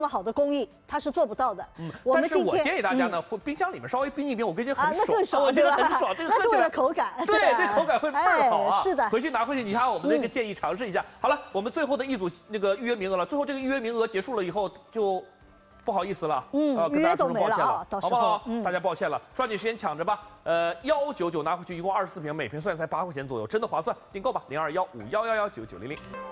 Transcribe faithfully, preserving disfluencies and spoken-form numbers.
么好的工艺，它是做不到的。 嗯， 我们但是我今天建议大家呢，会冰箱里面稍微冰一冰，我跟你讲啊， 很爽， 那更爽， 我觉得对吧很爽，这个那是为了喝起来口感， 对吧对，口感会倍儿好啊。 哎是的， 回去拿回去，你看我们那个建议尝试一下。好了，我们最后的一组那个预约名额了，最后这个预约名额结束了以后就。不好意思了， 嗯呃，跟大家说声抱歉了， 到时候好不好？ 嗯大家抱歉了，抓紧时间抢着吧。呃，幺九九拿回去，一共二十四瓶，每瓶算下来八块钱左右，真的划算，订购吧，零二幺五幺幺幺九九零零。